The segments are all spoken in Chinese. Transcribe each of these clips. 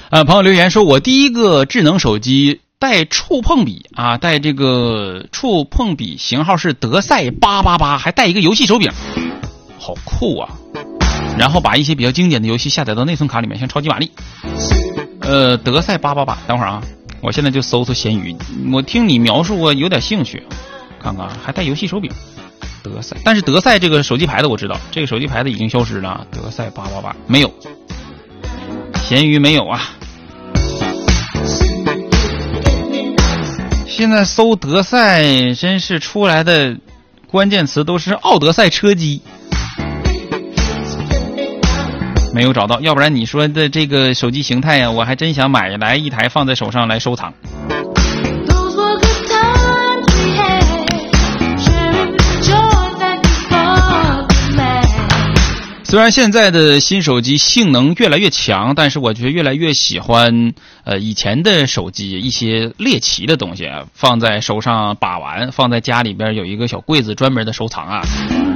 朋友留言说，我第一个智能手机带触碰笔啊，带这个触碰笔型号是德赛888，还带一个游戏手柄，好酷啊！然后把一些比较经典的游戏下载到内存卡里面，像超级玛丽。德赛888，等会儿啊，我现在就搜闲鱼。我听你描述我有点兴趣，看看还带游戏手柄。德赛，但是德赛这个手机牌子我知道，这个手机牌子已经消失了。德赛888没有，闲鱼没有啊。现在搜德赛真是出来的关键词都是奥德赛车机，没有找到。要不然你说的这个手机形态呀，我还真想买来一台放在手上来收藏。虽然现在的新手机性能越来越强，但是我觉得越来越喜欢以前的手机一些猎奇的东西啊，放在手上把玩，放在家里边有一个小柜子专门的收藏啊。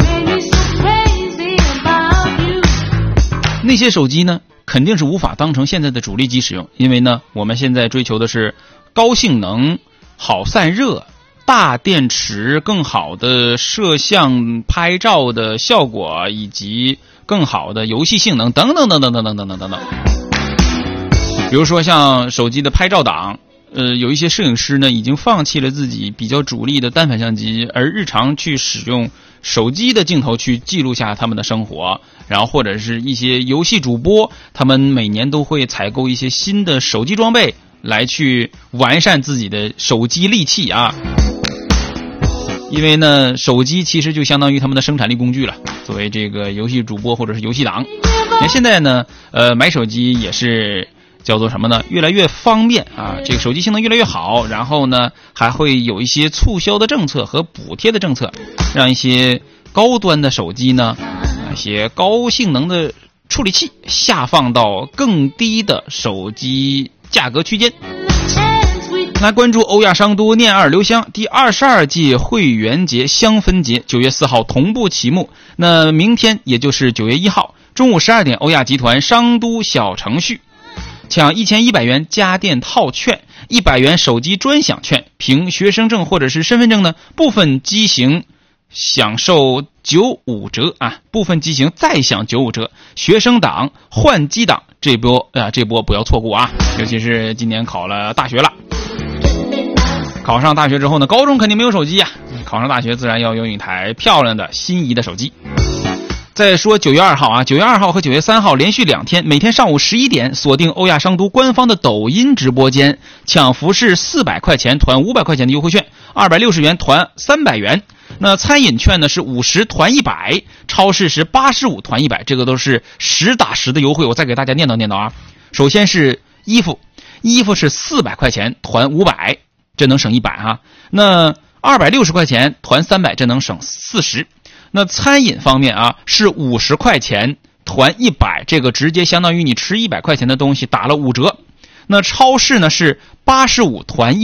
那些手机呢，肯定是无法当成现在的主力机使用，因为呢，我们现在追求的是高性能、好散热、大电池、更好的摄像拍照的效果，以及更好的游戏性能等等等等等等等等等等。比如说像手机的拍照档，有一些摄影师呢已经放弃了自己比较主力的单反相机，而日常去使用手机的镜头去记录下他们的生活。然后或者是一些游戏主播，他们每年都会采购一些新的手机装备来去完善自己的手机利器啊。因为呢，手机其实就相当于他们的生产力工具了，作为这个游戏主播或者是游戏党。那现在呢，买手机也是叫做什么呢？越来越方便啊，这个手机性能越来越好，然后呢，还会有一些促销的政策和补贴的政策，让一些高端的手机呢，一些高性能的处理器下放到更低的手机价格区间。来关注欧亚商都念二留香第22届会员节香氛节9月4号同步启幕。那明天也就是9月1号中午12点，欧亚集团商都小程序抢1100元家电套券，100元手机专享券，凭学生证或者是身份证呢，部分机型享受95折啊，部分机型再享95折。学生党换机党这波不要错过啊，尤其是今年考了大学了。考上大学之后呢，高中肯定没有手机啊，考上大学自然要有一台漂亮的心仪的手机。再说9月2号啊，9月2号和9月3号连续2天，每天上午11点锁定欧亚商都官方的抖音直播间，抢服饰400块钱团500块钱的优惠券，260元团300元。那餐饮券呢是50团100，超市是85团100，这个都是实打实的优惠。我再给大家念叨啊。首先是衣服是400块钱团500，这能省100啊。那260块钱团300，这能省40。那餐饮方面啊，是50块钱团100，这个直接相当于你吃100块钱的东西打了5折。那超市呢是85团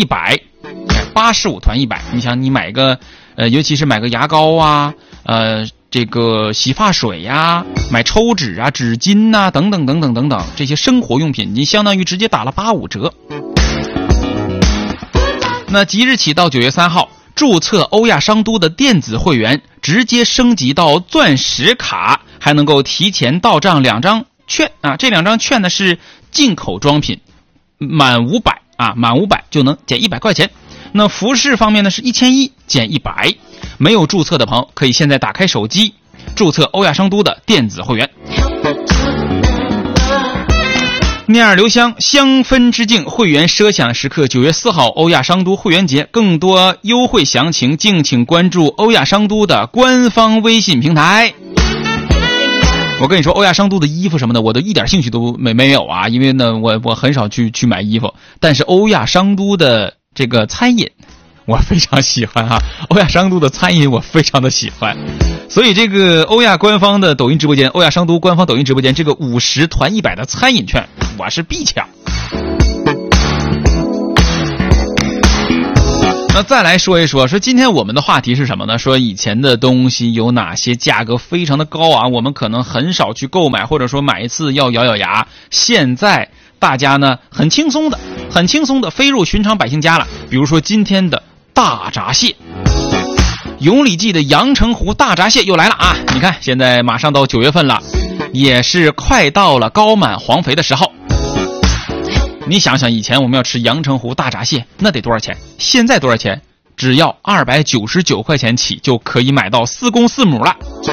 100，85团100。你想你买个尤其是买个牙膏啊，这个洗发水呀，买抽纸啊、纸巾啊等等等等等等，这些生活用品你相当于直接打了85折。那即日起到9月3号，注册欧亚商都的电子会员，直接升级到钻石卡，还能够提前到账2张券啊。这2张券呢是进口装品，满500就能减100块钱。那服饰方面呢是1100减100。没有注册的朋友可以现在打开手机注册欧亚商都的电子会员。念二留香香氛之境会员奢享时刻，9月4号欧亚商都会员节，更多优惠详情敬请关注欧亚商都的官方微信平台。我跟你说，欧亚商都的衣服什么的我都一点兴趣都没有啊，因为呢我很少去买衣服，但是欧亚商都的这个餐饮我非常喜欢啊，欧亚商都的餐饮我非常的喜欢，所以这个欧亚官方的抖音直播间，欧亚商都官方抖音直播间这个50团100的餐饮券我是必抢。那再来说一说今天我们的话题是什么呢？说以前的东西有哪些价格非常的高啊，我们可能很少去购买，或者说买一次要咬咬牙，现在大家呢很轻松的飞入寻常百姓家了。比如说今天的大闸蟹，永礼记的阳澄湖大闸蟹又来了啊！你看现在马上到9月份了，也是快到了高满黄肥的时候。你想想以前我们要吃阳澄湖大闸蟹那得多少钱，现在多少钱？只要299块钱起就可以买到4公4母了。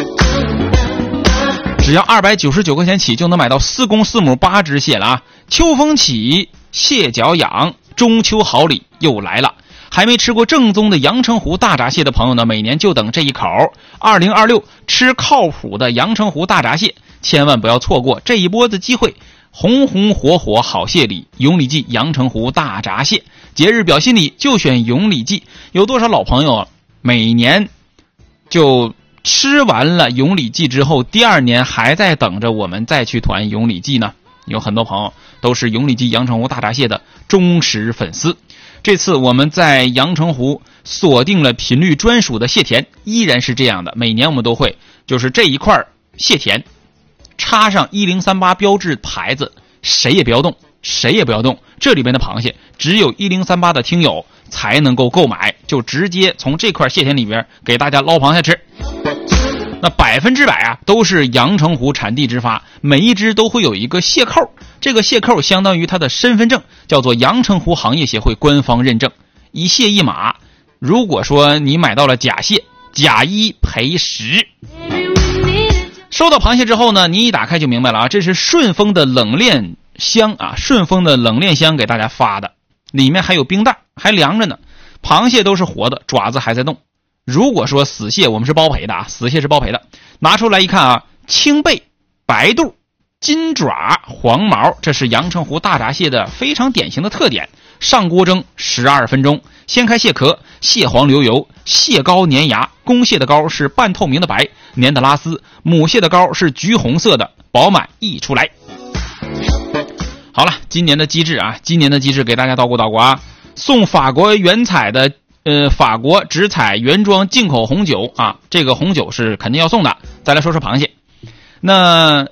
只要299块钱起就能买到4公4母8只蟹了啊！秋风起，蟹脚痒，中秋好礼又来了。还没吃过正宗的阳澄湖大闸蟹的朋友呢，每年就等这一口。2026吃靠谱的阳澄湖大闸蟹，千万不要错过这一波的机会。红红火火好蟹礼，永礼记阳澄湖大闸蟹，节日表心礼就选永礼记。有多少老朋友每年就吃完了永礼记之后，第2年还在等着我们再去团永礼记呢？有很多朋友都是永礼记阳澄湖大闸蟹的忠实粉丝。这次我们在阳澄湖锁定了频率专属的蟹田，依然是这样的，每年我们都会就是这一块蟹田插上1038标志牌子，谁也不要动，这里边的螃蟹只有1038的听友才能够购买，就直接从这块蟹田里边给大家捞螃蟹吃。那100%啊都是阳澄湖产地直发，每一只都会有一个蟹扣，这个蟹扣相当于它的身份证，叫做阳澄湖行业协会官方认证，一蟹一码。如果说你买到了假蟹，假1赔10。收到螃蟹之后呢，你一打开就明白了啊，这是顺丰的冷链箱啊，顺丰的冷链箱给大家发的，里面还有冰袋，还凉着呢。螃蟹都是活的，爪子还在动。如果说死蟹我们是包赔的啊，死蟹是包赔的。拿出来一看啊，青背、白肚、金爪、黄毛，这是阳澄湖大闸蟹的非常典型的特点。上锅蒸12分钟，掀开蟹壳，蟹黄流油，蟹膏粘牙。公蟹的膏是半透明的白，粘的拉丝；母蟹的膏是橘红色的，饱满溢出来。好了，今年的机制给大家捣鼓啊，送法国原采的法国直采原装进口红酒啊，这个红酒是肯定要送的。再来说说螃蟹，那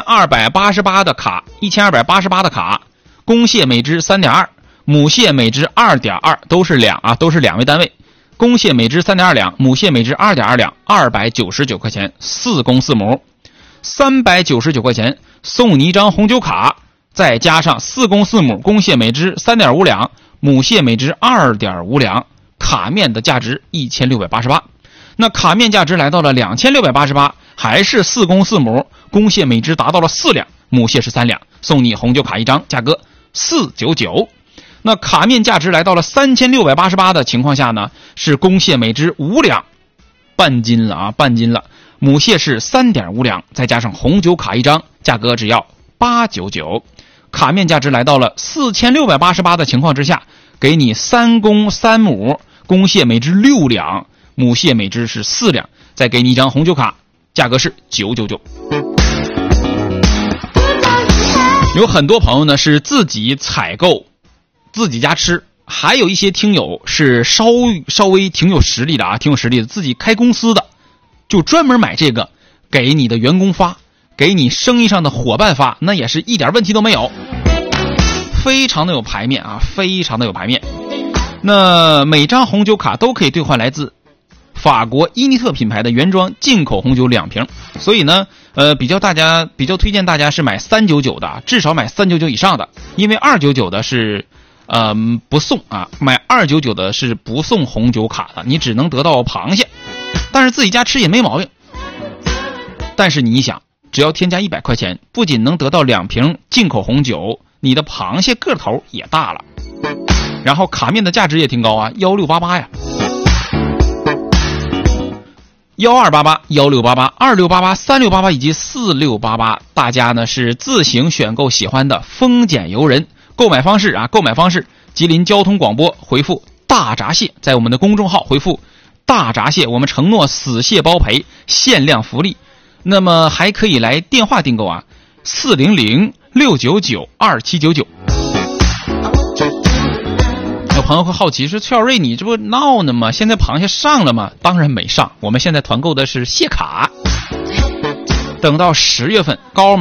1288的卡，公蟹每只 3.2， 母蟹每只 2.2， 都是两位单位。公蟹每只 3.2 两，母蟹每只 2.2 两，299块钱，4公4母，399块钱送你一张红酒卡，再加上4公4母，公蟹每只 3.5 两，母蟹每只 2.5 两，卡面的价值1688。那卡面价值来到了2688，还是4公4母，公蟹每只达到了4两，母蟹是3两，送你红酒卡一张，价格499。那卡面价值来到了3688的情况下呢，是公蟹每只5两，半斤了，母蟹是 3.5 两，再加上红酒卡一张，价格只要899。卡面价值来到了4688的情况之下，给你3公3母，公蟹每只6两，母蟹每只是4两，再给你一张红酒卡，价格是999。有很多朋友呢是自己采购自己家吃，还有一些听友是稍微挺有实力的啊，自己开公司的，就专门买这个给你的员工发，给你生意上的伙伴发，那也是一点问题都没有，非常的有排面啊，非常的有排面。那每张红酒卡都可以兑换来自法国伊尼特品牌的原装进口红酒2瓶，所以呢比较推荐大家是买399的，至少买399以上的，因为299的是不送啊，买299的是不送红酒卡的，你只能得到螃蟹，但是自己家吃也没毛病。但是你想，只要添加100块钱，不仅能得到2瓶进口红酒，你的螃蟹个头也大了，然后卡面的价值也挺高啊，1688呀，1288、1688、2688、3688以及4688，大家呢是自行选购喜欢的丰俭由人。购买方式，吉林交通广播回复大闸蟹，在我们的公众号回复大闸蟹，我们承诺死蟹包赔，限量福利。那么还可以来电话订购啊，400-699-2799。有朋友会好奇说，崔小瑞你这不闹呢吗？现在螃蟹上了吗？当然没上，我们现在团购的是蟹卡，等到10月份高